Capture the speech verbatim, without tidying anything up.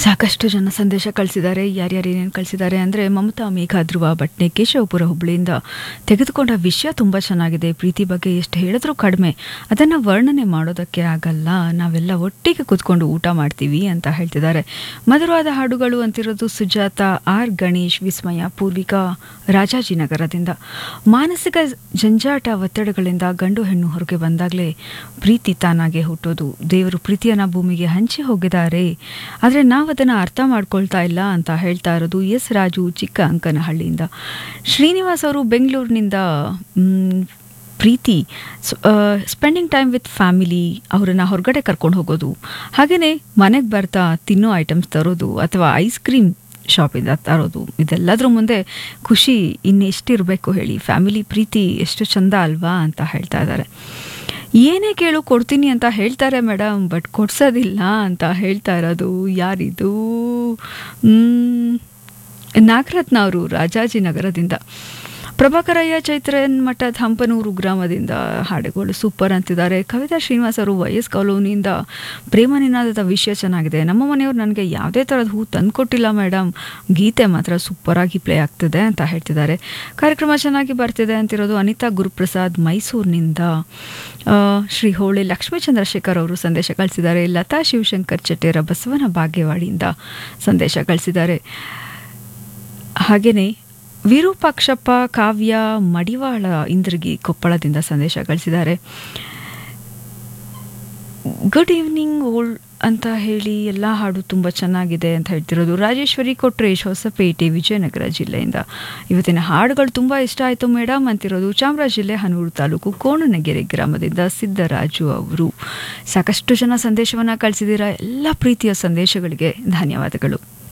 ಸಾಕಷ್ಟು ಜನ ಸಂದೇಶ ಕಳಿಸಿದ್ದಾರೆ. ಯಾರ್ಯಾರು ಏನೇನು ಕಳಿಸಿದ್ದಾರೆ ಅಂದರೆ, ಮಮತಾ ಮೇಘ ಧ್ರುವ ಭಟ್ನೆ ಕೇಶವಪುರ ಹುಬ್ಬಳ್ಳಿಯಿಂದ ತೆಗೆದುಕೊಂಡ ವಿಷಯ ತುಂಬ ಚೆನ್ನಾಗಿದೆ. ಪ್ರೀತಿ ಬಗ್ಗೆ ಎಷ್ಟು ಹೇಳಿದ್ರೂ ಕಡಿಮೆ, ಅದನ್ನು ವರ್ಣನೆ ಮಾಡೋದಕ್ಕೆ ಆಗಲ್ಲ. ನಾವೆಲ್ಲ ಒಟ್ಟಿಗೆ ಕೂತ್ಕೊಂಡು ಊಟ ಮಾಡ್ತೀವಿ ಅಂತ ಹೇಳ್ತಿದ್ದಾರೆ. ಮಧುರವಾದ ಹಾಡುಗಳು ಅಂತಿರೋದು ಸುಜಾತ ಆರ್, ಗಣೇಶ್, ವಿಸ್ಮಯ, ಪೂರ್ವಿಕಾ ರಾಜಾಜಿನಗರದಿಂದ. ಮಾನಸಿಕ ಜಂಜಾಟ ಒತ್ತಡಗಳಿಂದ ಗಂಡು ಹೆಣ್ಣು ಹೊರಗೆ ಬಂದಾಗಲೇ ಪ್ರೀತಿ ತಾನಾಗೆ ಹುಟ್ಟೋದು. ದೇವರು ಪ್ರೀತಿಯನ್ನು ಭೂಮಿಗೆ ಹಂಚಿ ಹೋಗಿದ್ದಾರೆ, ಆದರೆ ನಾವು ಅದನ್ನು ಅರ್ಥ ಮಾಡ್ಕೊಳ್ತಾ ಇಲ್ಲ ಅಂತ ಹೇಳ್ತಾ ಇರೋದು ಎಸ್ ರಾಜು ಚಿಕ್ಕ ಅಂಕನಹಳ್ಳಿಯಿಂದ. ಶ್ರೀನಿವಾಸ್ ಅವರು ಬೆಂಗಳೂರಿನಿಂದ ಪ್ರೀತಿ ಸ್ಪೆಂಡಿಂಗ್ ಟೈಮ್ ವಿತ್ ಫ್ಯಾಮಿಲಿ, ಅವರನ್ನು ಹೊರಗಡೆ ಕರ್ಕೊಂಡು ಹೋಗೋದು, ಹಾಗೆಯೇ ಮನೆಗೆ ಬರ್ತಾ ತಿನ್ನೋ ಐಟಮ್ಸ್ ತರೋದು ಅಥವಾ ಐಸ್ ಕ್ರೀಮ್ ಶಾಪಿಂದ ತರೋದು, ಇದೆಲ್ಲದ್ರ ಮುಂದೆ ಖುಷಿ ಇನ್ನೆಷ್ಟಿರಬೇಕು ಹೇಳಿ. ಫ್ಯಾಮಿಲಿ ಪ್ರೀತಿ ಎಷ್ಟು ಚಂದ ಅಲ್ವಾ ಅಂತ ಹೇಳ್ತಾ ಇದ್ದಾರೆ. ಏನೇ ಕೇಳು ಕೊಡ್ತೀನಿ ಅಂತ ಹೇಳ್ತಾರೆ ಮೇಡಮ್, ಬಟ್ ಕೊಡ್ಸೋದಿಲ್ಲ ಅಂತ ಹೇಳ್ತಾ ಇರೋದು ಯಾರಿದು? ನಾಗರತ್ನ ಅವರು ರಾಜಾಜಿನಗರದಿಂದ. ಪ್ರಭಾಕರಯ್ಯ ಚೈತ್ರನ್ ಮಠದ ಹಂಪನೂರು ಗ್ರಾಮದಿಂದ ಹಾಡುಗಳು ಸೂಪರ್ ಅಂತಿದ್ದಾರೆ. ಕವಿತಾ ಶ್ರೀನಿವಾಸ್ ಅವರು ವೈಎಸ್ ಕಾಲೋನಿಯಿಂದ ಪ್ರೇಮ ನಿನಾದದ ವಿಷಯ ಚೆನ್ನಾಗಿದೆ. ನಮ್ಮ ಮನೆಯವರು ನನಗೆ ಯಾವುದೇ ಥರದ ಹೂ ತಂದುಕೊಟ್ಟಿಲ್ಲ ಮೇಡಮ್, ಗೀತೆ ಮಾತ್ರ ಸೂಪರಾಗಿ ಪ್ಲೇ ಆಗ್ತಿದೆ ಅಂತ ಹೇಳ್ತಿದ್ದಾರೆ. ಕಾರ್ಯಕ್ರಮ ಚೆನ್ನಾಗಿ ಬರ್ತಿದೆ ಅಂತಿರೋದು ಅನಿತಾ ಗುರುಪ್ರಸಾದ್ ಮೈಸೂರಿನಿಂದ. ಶ್ರೀ ಹೋಳೆ ಲಕ್ಷ್ಮೀ ಚಂದ್ರಶೇಖರ್ ಅವರು ಸಂದೇಶ ಕಳಿಸಿದ್ದಾರೆ. ಲತಾ ಶಿವಶಂಕರ್ ಚಟ್ಟೇರ ಬಸವನ ಬಾಗೇವಾಡಿಯಿಂದ ಸಂದೇಶ ಕಳಿಸಿದ್ದಾರೆ. ಹಾಗೆಯೇ ವಿರೂಪಾಕ್ಷಪ್ಪ ಕಾವ್ಯ ಮಡಿವಾಳ ಇಂದ್ರಗಿ ಕೊಪ್ಪಳದಿಂದ ಸಂದೇಶ ಕಳಿಸಿದ್ದಾರೆ. ಗುಡ್ ಈವ್ನಿಂಗ್ ಓಲ್ಡ್ ಅಂತ ಹೇಳಿ ಎಲ್ಲ ಹಾಡು ತುಂಬ ಚೆನ್ನಾಗಿದೆ ಅಂತ ಹೇಳ್ತಿರೋದು ರಾಜೇಶ್ವರಿ ಕೊಟ್ರೇಶ್ ಹೊಸಪೇಟೆ ವಿಜಯನಗರ ಜಿಲ್ಲೆಯಿಂದ. ಇವತ್ತಿನ ಹಾಡುಗಳು ತುಂಬ ಇಷ್ಟ ಆಯಿತು ಮೇಡಮ್ ಅಂತಿರೋದು ಚಾಮರಾಜ ಜಿಲ್ಲೆ ಹನೂರು ತಾಲೂಕು ಕೋಣನಗೆರೆ ಗ್ರಾಮದಿಂದ ಸಿದ್ದರಾಜು ಅವರು. ಸಾಕಷ್ಟು ಜನ ಸಂದೇಶವನ್ನು ಕಳಿಸಿದ್ದೀರಾ. ಎಲ್ಲ ಪ್ರೀತಿಯ ಸಂದೇಶಗಳಿಗೆ ಧನ್ಯವಾದಗಳು.